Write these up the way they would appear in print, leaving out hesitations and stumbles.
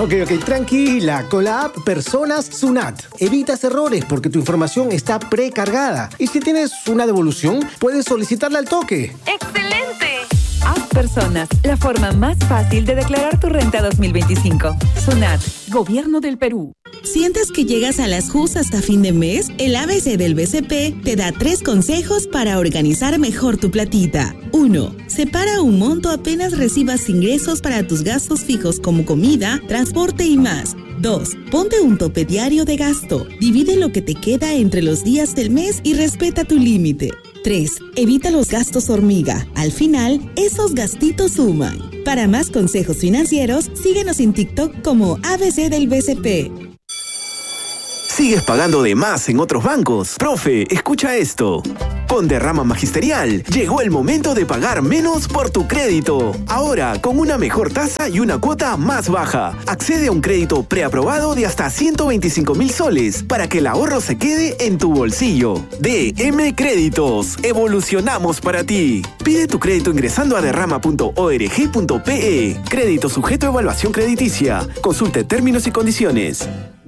Ok, tranquila. Con la app Personas Sunat evitas errores porque tu información está precargada. Y si tienes una devolución, puedes solicitarla al toque. ¡Excelente! App Personas, la forma más fácil de declarar tu renta 2025. Sunat, Gobierno del Perú. ¿Sientes que llegas a las JUS hasta fin de mes? El ABC del BCP te da 3 consejos para organizar mejor tu platita. 1. Separa un monto apenas recibas ingresos para tus gastos fijos como comida, transporte y más. 2. Ponte un tope diario de gasto. Divide lo que te queda entre los días del mes y respeta tu límite. 3. Evita los gastos hormiga. Al final, esos gastitos suman. Para más consejos financieros, síguenos en TikTok como ABC del BCP. ¿Sigues pagando de más en otros bancos? Profe, escucha esto. Con Derrama Magisterial, llegó el momento de pagar menos por tu crédito. Ahora, con una mejor tasa y una cuota más baja. Accede a un crédito preaprobado de hasta 125,000 soles para que el ahorro se quede en tu bolsillo. DM Créditos. Evolucionamos para ti. Pide tu crédito ingresando a derrama.org.pe. Crédito sujeto a evaluación crediticia. Consulte términos y condiciones.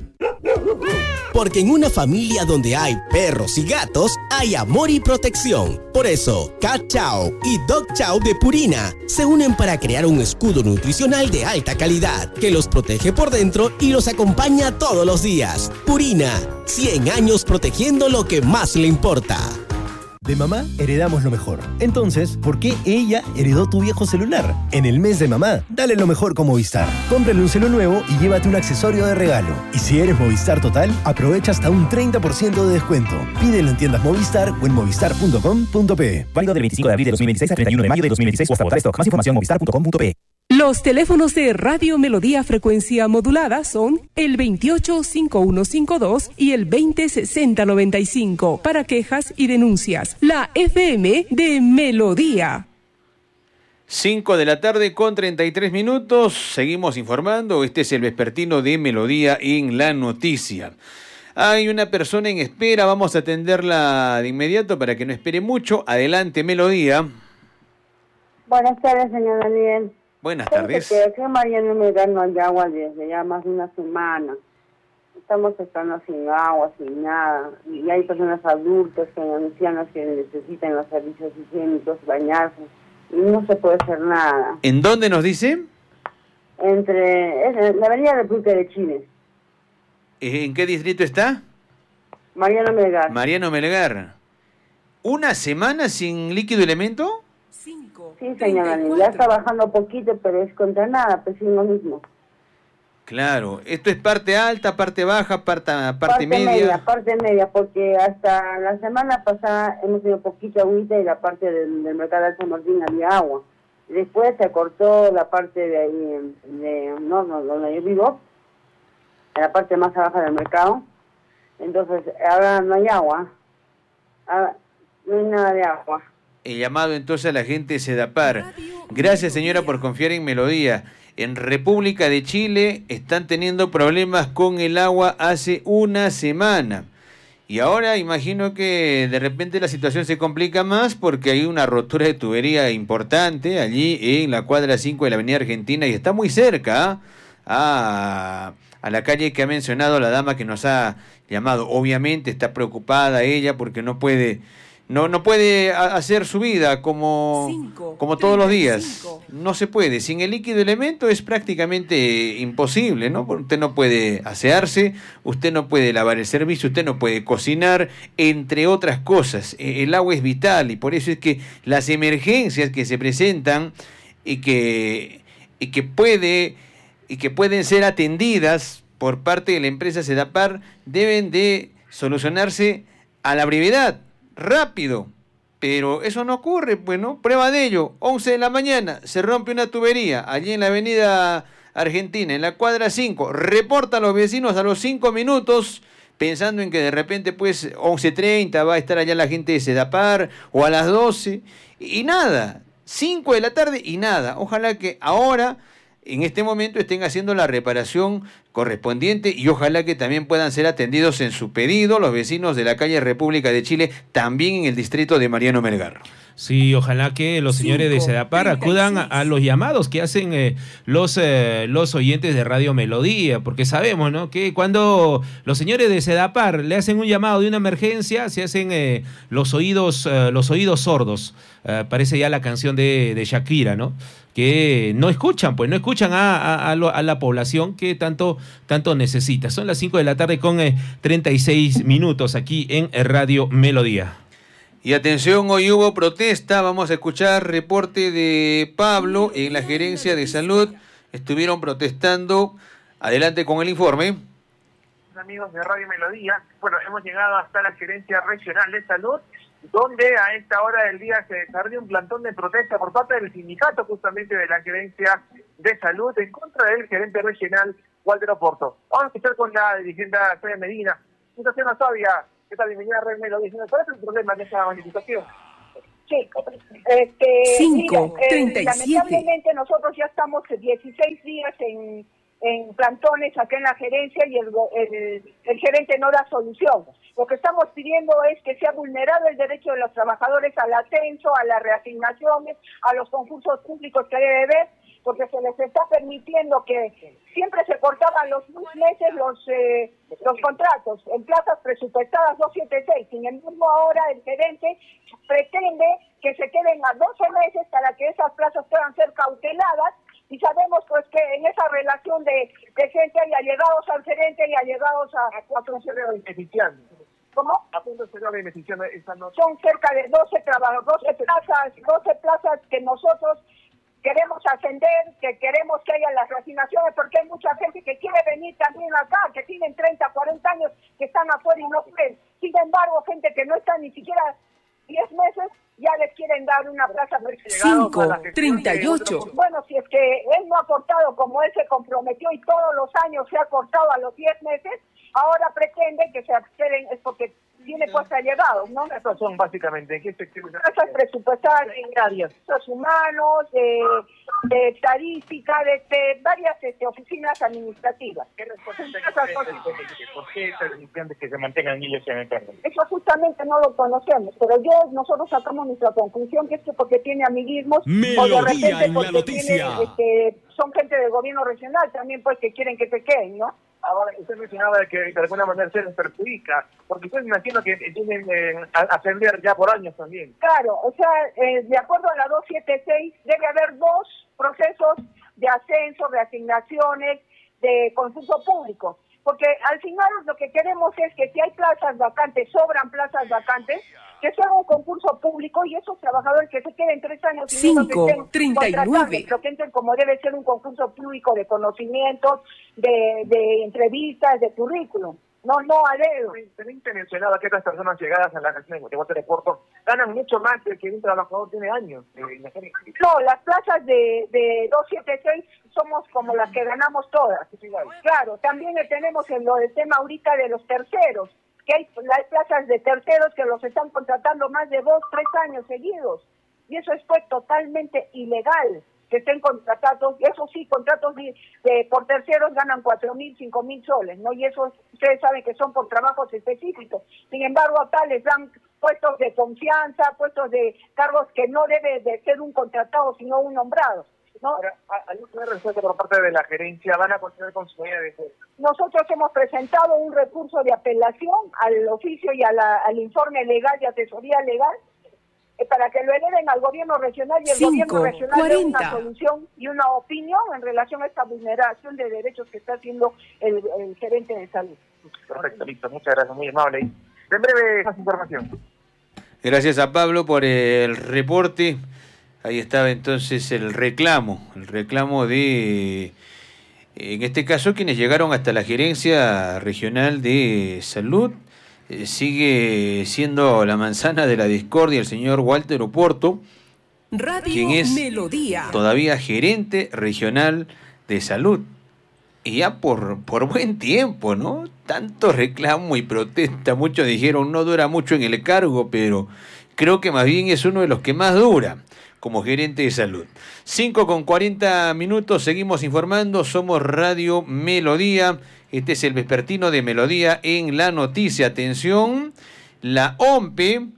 Porque en una familia donde hay perros y gatos, hay amor y protección. Por eso, Cat Chow y Dog Chow de Purina se unen para crear un escudo nutricional de alta calidad que los protege por dentro y los acompaña todos los días. Purina, 100 años protegiendo lo que más le importa. De mamá heredamos lo mejor. Entonces, ¿por qué ella heredó tu viejo celular? En el mes de mamá, dale lo mejor con Movistar. Cómprale un celu nuevo y llévate un accesorio de regalo. Y si eres Movistar Total, aprovecha hasta un 30% de descuento. Pídelo en tiendas Movistar o en movistar.com.pe. Válido del 25 de abril de 2026 al 31 de mayo de 2026 o hasta agotar stock. Más información en movistar.com.pe. Los teléfonos de Radio Melodía frecuencia modulada son el 285152 y el 206095 para quejas y denuncias. La FM de Melodía. 5 de la tarde con 33 minutos. Seguimos informando. Este es el vespertino de Melodía en la noticia. Hay una persona en espera. Vamos a atenderla de inmediato para que no espere mucho. Adelante, Melodía. Buenas tardes, señor Daniel. Buenas tardes. Que aquí en Mariano Melgar no hay agua desde ya más de una semana. Estamos estando sin agua, sin nada. Y hay personas adultas, ancianas que necesitan los servicios higiénicos, bañarse. Y no se puede hacer nada. ¿En dónde nos dice? En la avenida República de Chile. ¿En qué distrito está? Mariano Melgar. Mariano Melgar. ¿Una semana sin líquido elemento? Sí, señora, ya está bajando poquito, pero es contra nada, pues es lo mismo. Claro, esto es parte alta, parte baja, parte media. Parte media, porque hasta la semana pasada hemos tenido poquita agüita y la parte del mercado de San Martín había agua. Después se cortó la parte de ahí, donde yo vivo, en la parte más abajo del mercado. Entonces, ahora no hay agua, no hay nada de agua. El llamado entonces a la gente de Sedapar. Gracias, señora, por confiar en Melodía. En República de Chile están teniendo problemas con el agua hace una semana. Y ahora imagino que de repente la situación se complica más porque hay una rotura de tubería importante allí en la cuadra 5 de la Avenida Argentina y está muy cerca a la calle que ha mencionado la dama que nos ha llamado. Obviamente está preocupada ella porque no puede hacer su vida como todos los días. No se puede. Sin el líquido elemento es prácticamente imposible, ¿no? Usted no puede asearse, usted no puede lavar el servicio, usted no puede cocinar, entre otras cosas. El agua es vital y por eso es que las emergencias que se presentan y que pueden ser atendidas por parte de la empresa Sedapar deben de solucionarse a la brevedad. Rápido, pero eso no ocurre, bueno, prueba de ello, 11 de la mañana, se rompe una tubería, allí en la avenida Argentina, en la cuadra 5, reportan los vecinos a los 5 minutos, pensando en que de repente, pues, 11:30 va a estar allá la gente de Sedapar, o a las 12, y nada, 5 de la tarde y nada, ojalá que ahora, en este momento, estén haciendo la reparación correspondiente y ojalá que también puedan ser atendidos en su pedido los vecinos de la calle República de Chile, también en el distrito de Mariano Melgar. Sí, ojalá que los señores de Sedapar acudan a los llamados que hacen los oyentes de Radio Melodía, porque sabemos, ¿no?, que cuando los señores de Sedapar le hacen un llamado de una emergencia, se hacen los oídos sordos. Parece ya la canción de Shakira, ¿no?, que no escuchan, pues no escuchan a la población que tanto necesita. Son las 5 de la tarde con 36 minutos aquí en Radio Melodía. Y atención, hoy hubo protesta, vamos a escuchar reporte de Pablo en la Gerencia de Salud. Estuvieron protestando. Adelante con el informe. Amigos de Radio Melodía, bueno, hemos llegado hasta la Gerencia Regional de Salud, donde a esta hora del día se desarrolla un plantón de protesta por parte del sindicato justamente de la Gerencia de Salud en contra del gerente regional Walter Oporto. Vamos a empezar con la dirigente Sonia Medina. Situación Sonia, ¿qué tal? Bienvenida a Radio Melodía. ¿Cuál es el problema de esta manifestación? Sí, 5:37. Lamentablemente nosotros ya estamos 16 días en plantones acá en la gerencia y el gerente no da solución. Lo que estamos pidiendo es que sea vulnerado el derecho de los trabajadores al ascenso, a las reasignaciones, a los concursos públicos que debe haber, porque se les está permitiendo que siempre se cortaban los 2 meses los contratos en plazas presupuestadas 276. Sin embargo, ahora el gerente pretende que se queden a 12 meses para que esas plazas puedan ser cauteladas. Y sabemos pues que en esa relación de gente hay allegados al gerente y allegados a 4 beneficiarios. ¿Cómo? ¿A punto de beneficiar esta noche? Son cerca de 12 plazas que nosotros queremos ascender, que queremos que haya las reasignaciones, porque hay mucha gente que quiere venir también acá, que tienen 30, 40 años, que están afuera y no pueden. Sin embargo, gente que no está ni siquiera 10 meses, ya les quieren dar una plaza. 5:38. Bueno, si es que él no ha cortado como él se comprometió y todos los años se ha cortado a los 10 meses, ahora pretende que se acceden, es porque tiene pues allegados, ¿no? Estas son básicamente, ¿qué se quiere? Plazas presupuestarias, recursos humanos, de estadística, de varias oficinas administrativas. ¿Por qué es que se mantengan ellos en el cargo? Eso justamente no lo conocemos, pero nosotros sacamos nuestra conclusión, que es que porque tiene amiguismos, o de repente porque son gente del gobierno regional también, pues, que quieren que se queden, ¿no? Ahora, usted mencionaba que de alguna manera se les perjudica, porque ustedes me imagino que tienen ascender ya por años también. Claro, o sea, de acuerdo a la 276, debe haber 2 procesos de ascenso, de asignaciones, de concurso público. Porque al final lo que queremos es que si hay plazas vacantes, sobran plazas vacantes, que se haga un concurso público y esos trabajadores que se queden 3 años y 5:39. lo que entren como debe ser un concurso público de conocimientos, de entrevistas, de currículum. No a dedo. También te mencionaba que estas personas llegadas a la región de Guatemala de Porto ganan mucho más que un trabajador tiene años. No, las plazas de 276 somos como las que ganamos todas. Claro, también tenemos el tema ahorita de los terceros, que hay plazas de terceros que los están contratando más de 2, 3 años seguidos. Y eso es pues totalmente ilegal, que estén contratados. Eso sí, contratos por terceros ganan 4.000, 5.000 soles, ¿no? Y eso ustedes saben que son por trabajos específicos. Sin embargo, acá les dan puestos de confianza, puestos de cargos que no debe de ser un contratado, sino un nombrado, ¿no? Ahora, ¿hay una respuesta por parte de la gerencia? ¿Van a continuar con su medida de defensa? Nosotros hemos presentado un recurso de apelación al oficio y al informe legal de asesoría legal para que lo eleven al gobierno regional y el gobierno regional dé una solución y una opinión en relación a esta vulneración de derechos que está haciendo el gerente de salud. Perfecto, listo. Muchas gracias, muy amable. En breve, más información. Gracias a Pablo por el reporte. Ahí estaba entonces el reclamo de, en este caso, quienes llegaron hasta la Gerencia Regional de Salud. Sigue siendo la manzana de la discordia el señor Walter Oporto, quien es todavía gerente regional de salud. Y ya por buen tiempo, ¿no? Tanto reclamo y protesta, muchos dijeron no dura mucho en el cargo, pero creo que más bien es uno de los que más dura como gerente de salud. 5:40, seguimos informando, somos Radio Melodía. Este es el vespertino de Melodía en la noticia. Atención, la OMPE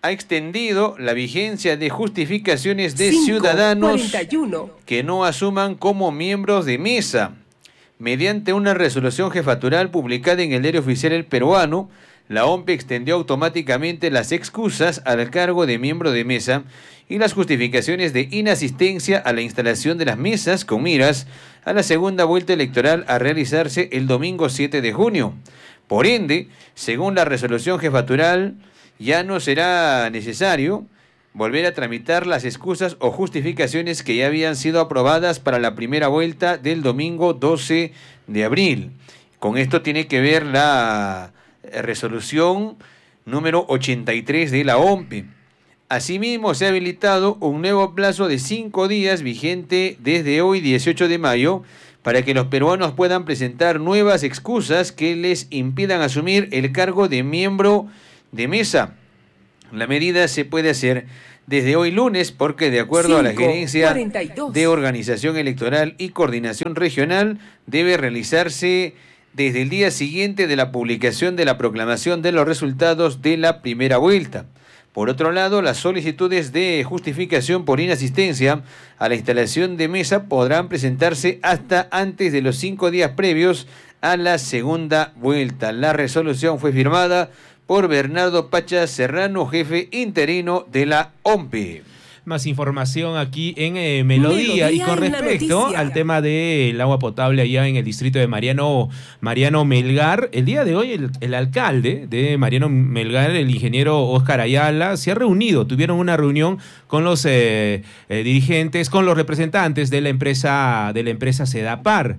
ha extendido la vigencia de justificaciones de ciudadanos 41. que no asuman como miembros de mesa. Mediante una resolución jefatural publicada en el Diario Oficial El Peruano, la OMPE extendió automáticamente las excusas al cargo de miembro de mesa y las justificaciones de inasistencia a la instalación de las mesas con miras a la segunda vuelta electoral a realizarse el domingo 7 de junio. Por ende, según la resolución jefatural, ya no será necesario volver a tramitar las excusas o justificaciones que ya habían sido aprobadas para la primera vuelta del domingo 12 de abril. Con esto tiene que ver la resolución número 83 de la OMPE. Asimismo, se ha habilitado un nuevo plazo de 5 días vigente desde hoy 18 de mayo para que los peruanos puedan presentar nuevas excusas que les impidan asumir el cargo de miembro de mesa. La medida se puede hacer desde hoy lunes porque de acuerdo a la Gerencia 42. de Organización Electoral y Coordinación Regional debe realizarse desde el día siguiente de la publicación de la proclamación de los resultados de la primera vuelta. Por otro lado, las solicitudes de justificación por inasistencia a la instalación de mesa podrán presentarse hasta antes de los 5 días previos a la segunda vuelta. La resolución fue firmada por Bernardo Pacha Serrano, jefe interino de la OMPE. Más información aquí en Melodía y con respecto al tema del agua potable allá en el distrito de Mariano Melgar. El día de hoy el alcalde de Mariano Melgar, el ingeniero Óscar Ayala, se ha reunido, tuvieron una reunión con los dirigentes, con los representantes de la empresa Sedapar.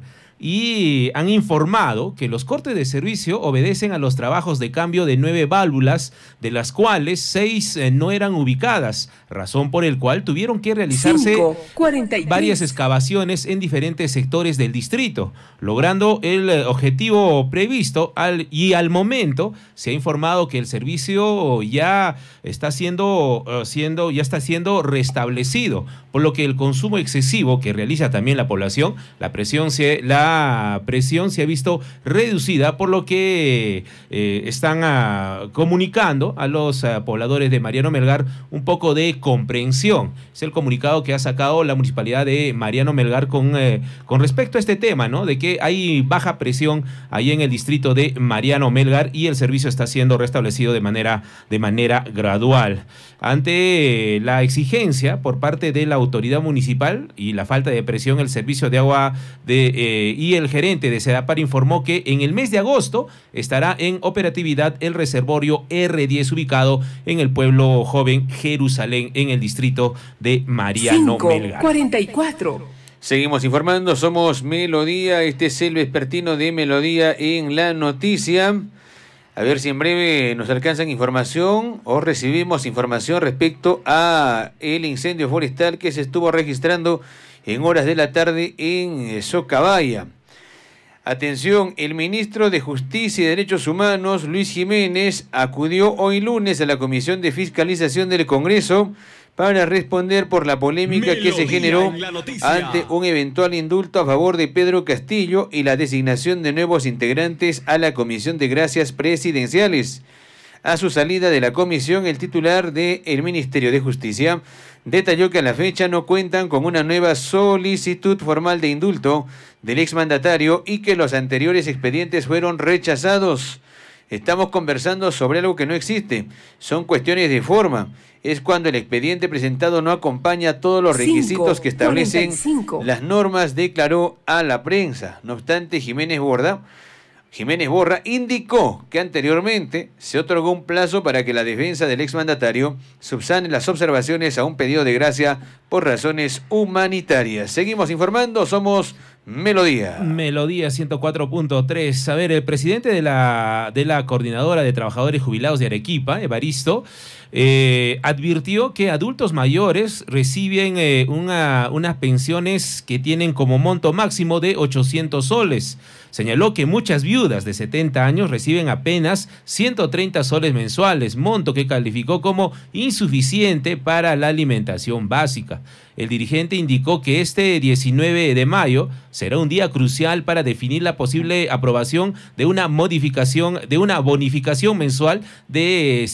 Y han informado que los cortes de servicio obedecen a los trabajos de cambio de 9 válvulas, de las cuales 6 no eran ubicadas, razón por el cual tuvieron que realizarse varias excavaciones en diferentes sectores del distrito, logrando el objetivo previsto y al momento se ha informado que el servicio ya está siendo restablecido, por lo que el consumo excesivo que realiza también la población, la presión se ha visto reducida, por lo que están comunicando a los pobladores de Mariano Melgar un poco de comprensión. Es el comunicado que ha sacado la municipalidad de Mariano Melgar con respecto a este tema, ¿no? De que hay baja presión ahí en el distrito de Mariano Melgar y el servicio está siendo restablecido de manera gradual. Ante la exigencia por parte de la autoridad municipal y la falta de presión, el servicio de agua y el gerente de Sedapar informó que en el mes de agosto estará en operatividad el reservorio R10 ubicado en el pueblo joven Jerusalén, en el distrito de Mariano Melgar. 44. Seguimos informando, somos Melodía, este es el vespertino de Melodía en la noticia. A ver si en breve nos alcanzan información o recibimos información respecto a el incendio forestal que se estuvo registrando en horas de la tarde en Socabaya. Atención, el ministro de Justicia y Derechos Humanos, Luis Jiménez, acudió hoy lunes a la Comisión de Fiscalización del Congreso para responder por la polémica que se generó ante un eventual indulto a favor de Pedro Castillo y la designación de nuevos integrantes a la Comisión de Gracias Presidenciales. A su salida de la comisión, el titular del Ministerio de Justicia detalló que a la fecha no cuentan con una nueva solicitud formal de indulto del exmandatario y que los anteriores expedientes fueron rechazados. Estamos conversando sobre algo que no existe. Son cuestiones de forma. Es cuando el expediente presentado no acompaña todos los requisitos que establecen las normas, declaró a la prensa. No obstante, Jiménez Borra indicó que anteriormente se otorgó un plazo para que la defensa del exmandatario subsane las observaciones a un pedido de gracia por razones humanitarias. Seguimos informando, somos Melodía. Melodía 104.3. A ver, el presidente de la Coordinadora de Trabajadores Jubilados de Arequipa, Evaristo, advirtió que adultos mayores reciben unas pensiones que tienen como monto máximo de 800 soles. Señaló que muchas viudas de 70 años reciben apenas 130 soles mensuales, monto que calificó como insuficiente para la alimentación básica. El dirigente indicó que este 19 de mayo será un día crucial para definir la posible aprobación de una bonificación mensual de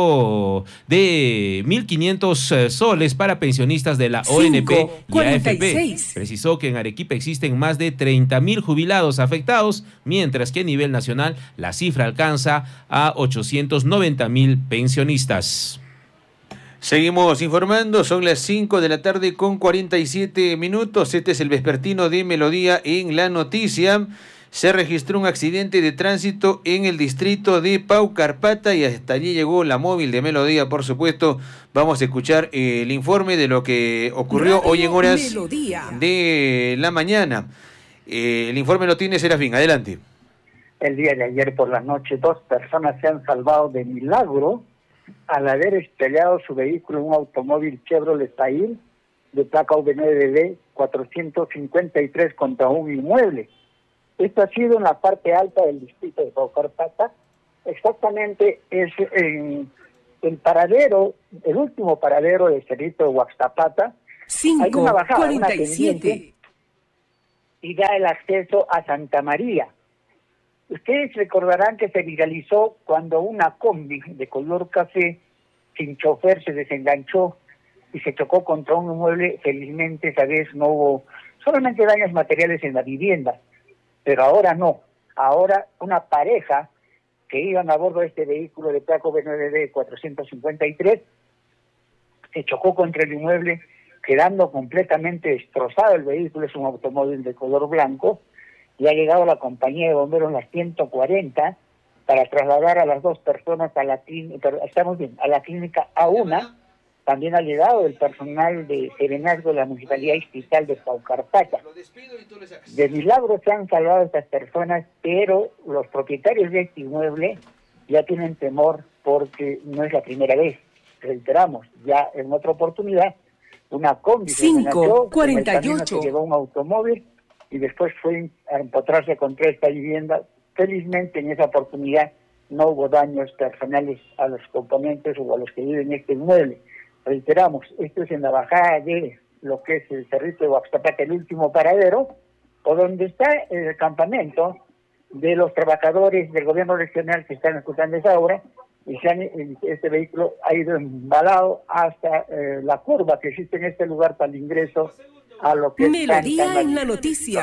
1.500 soles para pensionistas de la ONP y AFP. Precisó que en Arequipa existen más de 30.000 jubilados afectados, mientras que a nivel nacional la cifra alcanza a 890.000 pensionistas. Seguimos informando, son las 5 de la tarde con 47 minutos. Este es el vespertino de Melodía en la noticia. Se registró un accidente de tránsito en el distrito de Paucarpata y hasta allí llegó la móvil de Melodía, por supuesto. Vamos a escuchar el informe de lo que ocurrió hoy en horas de la mañana. El informe lo tiene Serafín, adelante. El día de ayer por la noche, 2 personas se han salvado de milagro al haber estrellado su vehículo en un automóvil Chevrolet Tail de placa V9B 453 contra un inmueble. Esto ha sido en la parte alta del distrito de Paucarpata. Exactamente es en el paradero, el último paradero del cerrito de Huaxtapata. Hay una bajada, una pendiente, y da el acceso a Santa María. Ustedes recordarán que se viralizó cuando una combi de color café sin chofer se desenganchó y se chocó contra un inmueble. Felizmente esa vez no hubo solamente daños materiales en la vivienda, pero ahora no. Ahora una pareja que iban a bordo de este vehículo de placa V9B 453 se chocó contra el inmueble, quedando completamente destrozado el vehículo. Es un automóvil de color blanco. Y ha llegado la compañía de bomberos, las 140, para trasladar a las 2 personas a la clínica, a la clínica A1. También ha llegado el personal de Serenazgo de la Municipalidad Distrital de Paucarpata. De milagro se han salvado estas personas, pero los propietarios de este inmueble ya tienen temor porque no es la primera vez. Reiteramos, ya en otra oportunidad, una combi se enganchó, en el camino se llevó un automóvil y después fue a empotrarse contra esta vivienda. Felizmente en esa oportunidad no hubo daños personales a los componentes o a los que viven en este inmueble. Reiteramos, esto es en la bajada de lo que es el cerrito de Huaxtapata, el último paradero, o donde está el campamento de los trabajadores del gobierno regional que están escuchando esa obra, y este vehículo ha ido embalado hasta la curva que existe en este lugar para el ingreso a lo que Melodía en la noticia.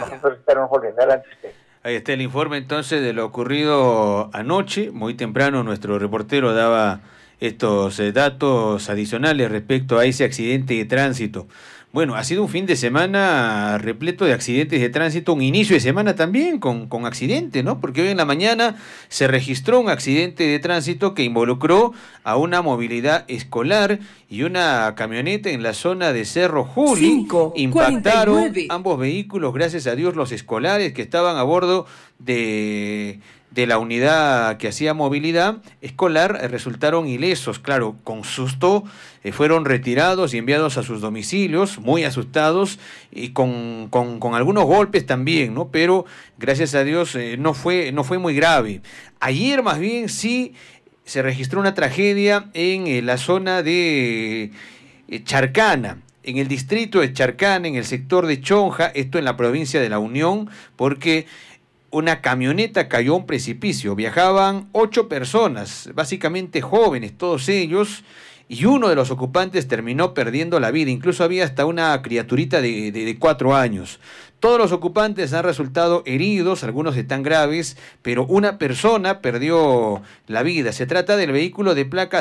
Ahí está el informe entonces de lo ocurrido anoche. Muy temprano nuestro reportero daba estos datos adicionales respecto a ese accidente de tránsito. Bueno, ha sido un fin de semana repleto de accidentes de tránsito, un inicio de semana también con accidentes, ¿no? Porque hoy en la mañana se registró un accidente de tránsito que involucró a una movilidad escolar y una camioneta en la zona de Cerro Juli. Impactaron 49. Ambos vehículos, gracias a Dios, los escolares que estaban a bordo de la unidad que hacía movilidad escolar resultaron ilesos. Claro, con susto fueron retirados y enviados a sus domicilios, muy asustados y con algunos golpes también, ¿no? Pero gracias a Dios no fue muy grave. Ayer más bien sí se registró una tragedia en la zona de Charcana, en el distrito de Charcana, en el sector de Chonja, esto en la provincia de La Unión, porque una camioneta cayó a un precipicio. Viajaban 8 personas, básicamente jóvenes, todos ellos, y uno de los ocupantes terminó perdiendo la vida. Incluso había hasta una criaturita de 4 años. Todos los ocupantes han resultado heridos, algunos están graves, pero una persona perdió la vida. Se trata del vehículo de placa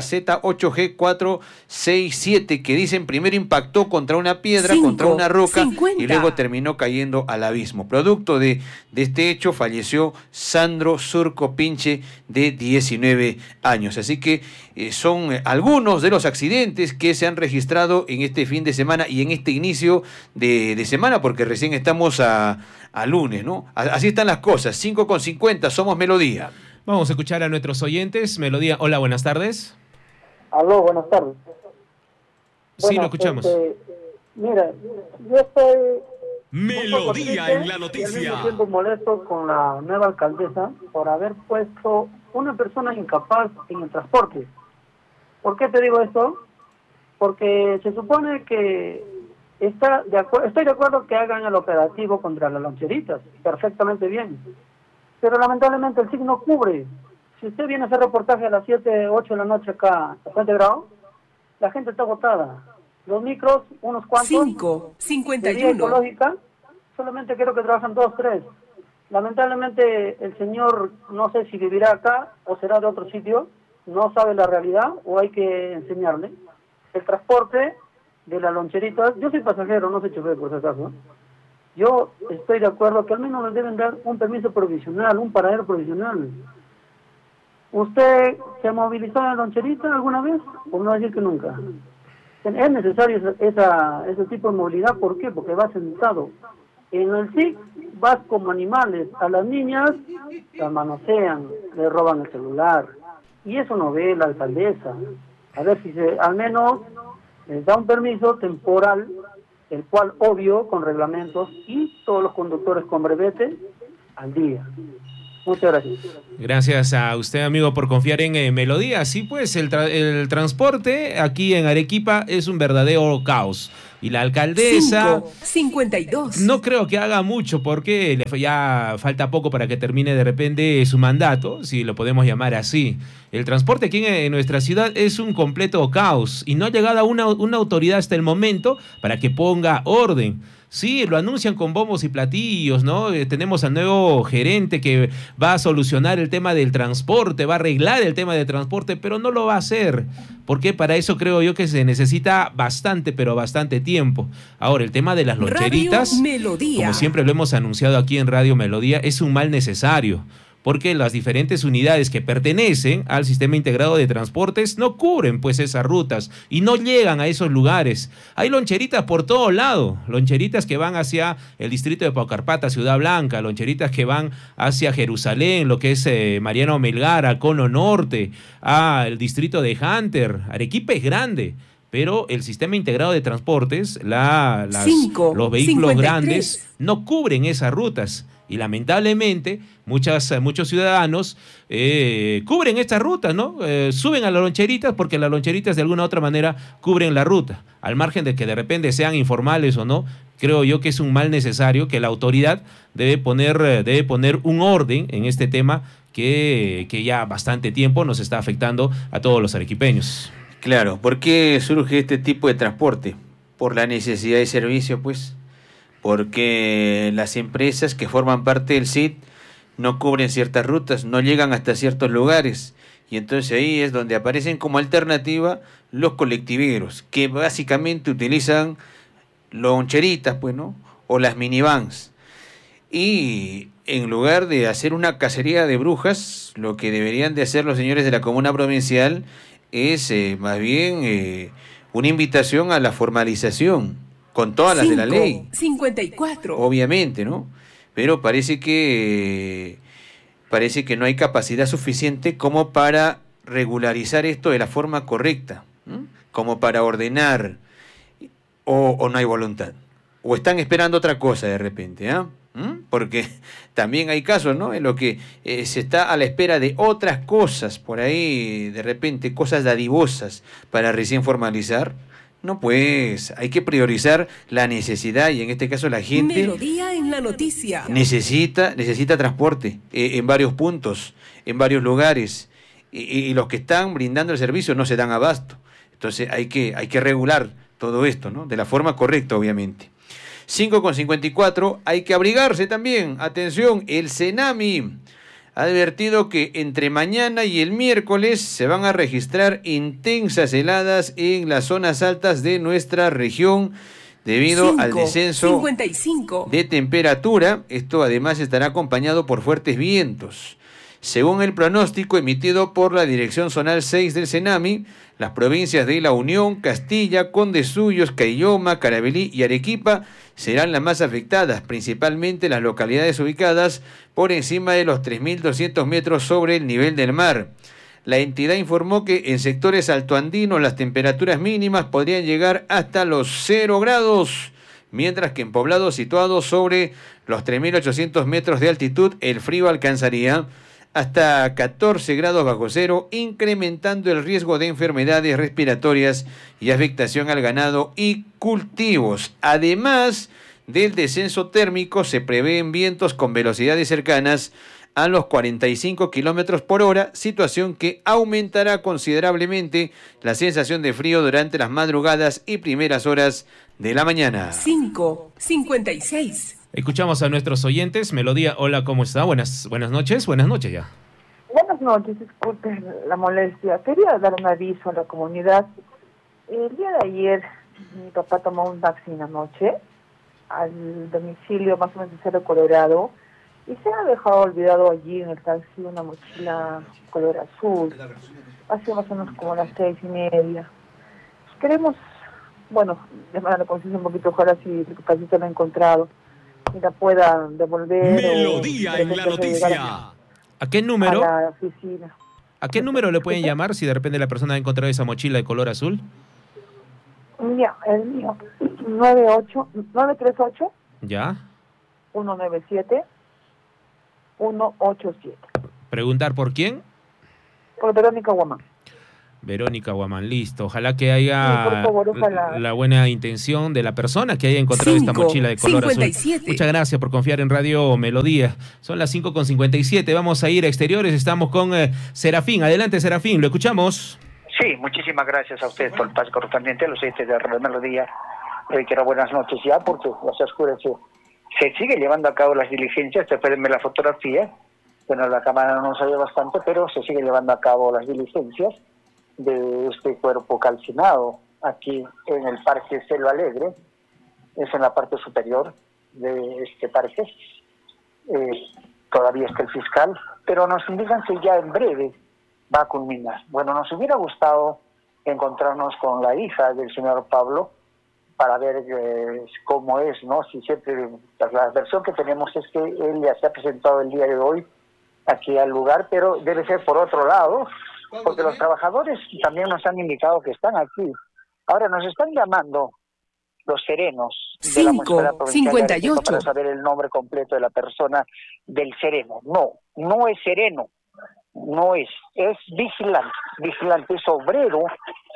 Z8G467 que dicen primero impactó contra una piedra, contra una roca 50. Y luego terminó cayendo al abismo. Producto de este hecho falleció Sandro Surco Pinche de 19 años. Así que son algunos de los accidentes que se han registrado en este fin de semana y en este inicio de semana, porque recién estamos a lunes, ¿no? Así están las cosas. 5:50, somos Melodía. Vamos a escuchar a nuestros oyentes. Melodía, hola, buenas tardes. Aló, buenas tardes. Sí, lo escuchamos. Mira, yo estoy... Melodía en la noticia. Me siento molesto con la nueva alcaldesa por haber puesto una persona incapaz en el transporte. ¿Por qué te digo esto? Porque se supone que Estoy de acuerdo que hagan el operativo contra las loncheritas, perfectamente bien. Pero lamentablemente el SIC no cubre. Si usted viene a hacer reportaje a las 7, 8 de la noche acá a Puente Grau, la gente está agotada. Los micros, unos cuantos. 5:51. De vía ecológica, solamente creo que trabajan 2, 3. Lamentablemente el señor, no sé si vivirá acá o será de otro sitio, no sabe la realidad o hay que enseñarle. El transporte de las loncheritas, yo soy pasajero, no soy chofer por si acaso. Yo estoy de acuerdo que al menos les deben dar un permiso provisional, un paradero provisional. ¿Usted se movilizó en la loncherita alguna vez? Por no decir que nunca. Es necesario ese tipo de movilidad, ¿por qué? Porque vas sentado. En el SIC vas como animales, a las niñas las manosean, le roban el celular, y eso no ve la alcaldesa. A ver si al menos les da un permiso temporal, el cual obvio con reglamentos y todos los conductores con brevete al día. Muchas gracias. Gracias a usted, amigo, por confiar en Melodía. Sí, pues el transporte aquí en Arequipa es un verdadero caos. Y la alcaldesa 5:52. No creo que haga mucho porque ya falta poco para que termine de repente su mandato, si lo podemos llamar así. El transporte aquí en nuestra ciudad es un completo caos y no ha llegado una autoridad hasta el momento para que ponga orden. Sí, lo anuncian con bombos y platillos, ¿no? Tenemos al nuevo gerente que va a solucionar el tema del transporte, va a arreglar el tema del transporte, pero no lo va a hacer, porque para eso creo yo que se necesita bastante, pero bastante tiempo. Ahora, el tema de las loncheritas, Radio Melodía, como siempre lo hemos anunciado aquí en Radio Melodía, es un mal necesario, porque las diferentes unidades que pertenecen al sistema integrado de transportes no cubren pues esas rutas y no llegan a esos lugares. Hay loncheritas por todo lado, loncheritas que van hacia el distrito de Paucarpata, Ciudad Blanca, loncheritas que van hacia Jerusalén, lo que es Mariano Melgar, Cono Norte, el distrito de Hunter. Arequipa es grande, pero el sistema integrado de transportes, los vehículos 53. grandes, no cubren esas rutas. Y lamentablemente muchos ciudadanos cubren estas rutas, ¿no? Suben a las loncheritas porque las loncheritas de alguna u otra manera cubren la ruta. Al margen de que de repente sean informales o no, creo yo que es un mal necesario que la autoridad debe poner un orden en este tema que ya bastante tiempo nos está afectando a todos los arequipeños. Claro, ¿por qué surge este tipo de transporte? Por la necesidad de servicio, pues. Porque las empresas que forman parte del SIT no cubren ciertas rutas, no llegan hasta ciertos lugares. Y entonces ahí es donde aparecen como alternativa los colectiveros, que básicamente utilizan loncheritas, pues, ¿no? O las minivans. Y en lugar de hacer una cacería de brujas, lo que deberían de hacer los señores de la Comuna Provincial es más bien una invitación a la formalización, con todas las de la ley. 54. Obviamente, ¿no? Pero parece que no hay capacidad suficiente como para regularizar esto de la forma correcta, ¿no? Como para ordenar, o no hay voluntad. O están esperando otra cosa de repente, ¿ah? Porque también hay casos, ¿no? En lo que se está a la espera de otras cosas, por ahí, de repente, cosas dadivosas para recién formalizar. No, pues, hay que priorizar la necesidad y en este caso la gente Melodía en la noticia. necesita transporte en varios puntos, en varios lugares y los que están brindando el servicio no se dan abasto. Entonces hay que regular todo esto, ¿no? De la forma correcta, obviamente. 5:54, hay que abrigarse también. Atención, el Senami ha advertido que entre mañana y el miércoles se van a registrar intensas heladas en las zonas altas de nuestra región debido al descenso 55. de temperatura. Esto además estará acompañado por fuertes vientos. Según el pronóstico emitido por la Dirección Zonal 6 del Senami, las provincias de La Unión, Castilla, Condes Suyos, Caylloma, Carabalí y Arequipa serán las más afectadas, principalmente las localidades ubicadas por encima de los 3.200 metros sobre el nivel del mar. La entidad informó que en sectores altoandinos las temperaturas mínimas podrían llegar hasta los 0 grados, mientras que en poblados situados sobre los 3.800 metros de altitud el frío alcanzaría hasta 14 grados bajo cero, incrementando el riesgo de enfermedades respiratorias y afectación al ganado y cultivos. Además del descenso térmico, se prevén vientos con velocidades cercanas a los 45 kilómetros por hora, situación que aumentará considerablemente la sensación de frío durante las madrugadas y primeras horas de la mañana. 5:56. Escuchamos a nuestros oyentes. Melodía, hola, ¿cómo está? Buenas noches ya. Buenas noches, disculpe la molestia. Quería dar un aviso a la comunidad. El día de ayer mi papá tomó un taxi en la noche al domicilio más o menos de Cerro Colorado y se ha dejado olvidado allí en el taxi una mochila color azul. Hace más o menos como las 6:30. Queremos, llamar a la conciencia un poquito, ojalá si el taxista lo ha encontrado y la pueda devolver. Melodía en la noticia. ¿A qué número? A la oficina. ¿A qué número le pueden llamar si de repente la persona ha encontrado esa mochila de color azul? Ya, el mío, 938. ¿Ya? 197-187. ¿Preguntar por quién? Por Verónica Guamán. Verónica Guamán, listo. Ojalá que haya Sí, por favor, ojalá. la buena intención de la persona que haya encontrado esta mochila de color 57. azul. Muchas gracias por confiar en Radio Melodía. Son las 5:57. Vamos a ir a exteriores. Estamos con Serafín. Adelante, Serafín. Lo escuchamos. Sí, muchísimas gracias a ustedes por el paso correspondiente a los oyentes de Radio Melodía. Quiero buenas noches ya, porque las oscuras se sigue llevando a cabo las diligencias. Ustedes pueden ver la fotografía. Bueno, la cámara no nos salió bastante, pero se sigue llevando a cabo las diligencias de este cuerpo calcinado aquí en el Parque Selva Alegre. Es en la parte superior de este parque. Todavía está el fiscal, pero nos indican que ya en breve va a culminar. Bueno, nos hubiera gustado encontrarnos con la hija del señor Pablo para ver cómo es, ¿no? Si siempre la versión que tenemos es que él ya se ha presentado el día de hoy aquí al lugar, pero debe ser por otro lado, porque los trabajadores también nos han indicado que están aquí. Ahora nos están llamando los serenos de la Municipalidad Provincial de Arequipa para saber el nombre completo de la persona del sereno. No es sereno. No es vigilante, es obrero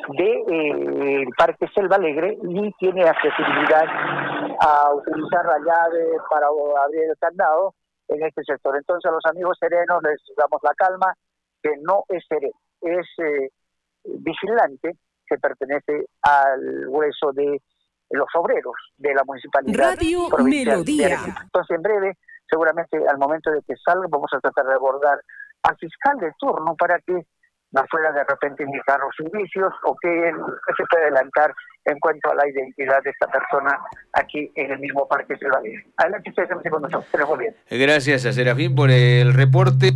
del Parque Selva Alegre y tiene accesibilidad a utilizar la llave para abrir el candado en este sector. Entonces a los amigos serenos les damos la calma, que no es sereno, es vigilante que pertenece al grueso de los obreros de la Municipalidad Radio Provincial de Melodía. Arequipa. Entonces en breve, seguramente al momento de que salga, vamos a tratar de abordar al fiscal de turno para que no fuera de repente indicar los indicios o que se puede adelantar en cuanto a la identidad de esta persona aquí en el mismo Parque Selva Alegre. Adelante, ustedes con nosotros. Tenemos bien. Gracias a Serafín por el reporte.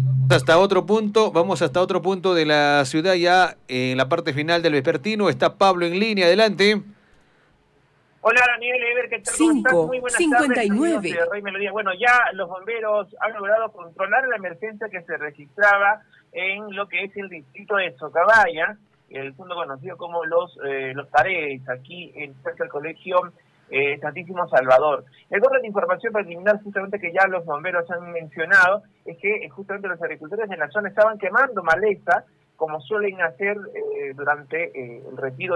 Vamos hasta otro punto de la ciudad, ya en la parte final del vespertino. Está Pablo en línea, adelante. Hola Daniel Eber, ¿qué tal? 5:59. De Rey Melodía. Bueno, ya los bomberos han logrado controlar la emergencia que se registraba en lo que es el distrito de Socabaya, el punto conocido como los Paredes, aquí en cerca del colegio Santísimo Salvador. El orden de información preliminar justamente que ya los bomberos han mencionado es que justamente los agricultores en la zona estaban quemando maleza, como suelen hacer durante el retiro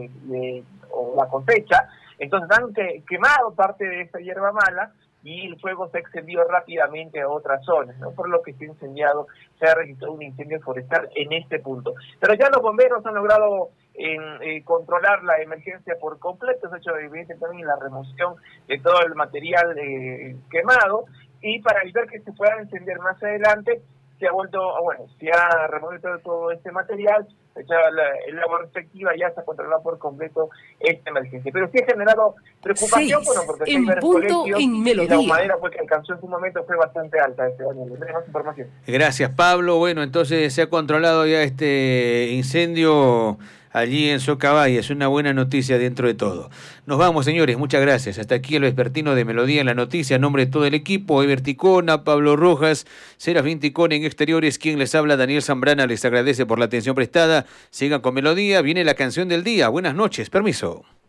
o la cosecha. Entonces han quemado parte de esa hierba mala y el fuego se ha extendido rápidamente a otras zonas, ¿no? Por lo que se ha registrado un incendio forestal en este punto. Pero ya los bomberos han logrado controlar la emergencia por completo. Se ha hecho evidente también la remoción de todo el material quemado, y para evitar que se pueda encender más adelante, se ha removido todo este material, el agua respectiva, ya se ha controlado por completo esta emergencia. Pero sí ha generado preocupación, porque hay varios colegios y la humadera que alcanzó en su momento fue bastante alta. Daniel, tenemos información. Gracias, Pablo. Bueno, entonces se ha controlado ya este incendio allí en Socabaya. Es una buena noticia dentro de todo. Nos vamos, señores. Muchas gracias. Hasta aquí el vespertino de Melodía en la Noticia. En nombre de todo el equipo, Eber Ticona, Pablo Rojas, Serafín Ticona en exteriores. Quien les habla, Daniel Zambrana, les agradece por la atención prestada. Sigan con Melodía. Viene la canción del día. Buenas noches. Permiso.